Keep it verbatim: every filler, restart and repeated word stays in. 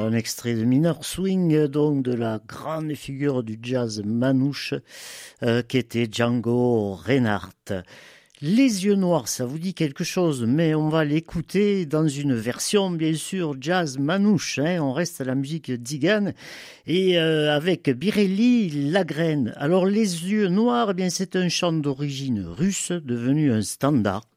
un extrait de Minor Swing, donc de la grande figure du jazz manouche, euh, qui était Django Reinhardt. Les yeux noirs, ça vous dit quelque chose, mais on va l'écouter dans une version, bien sûr, jazz manouche. Hein, on reste à la musique tzigane et euh, avec Birelli Lagrène. Alors, les yeux noirs, eh bien, c'est un chant d'origine russe devenu un standard.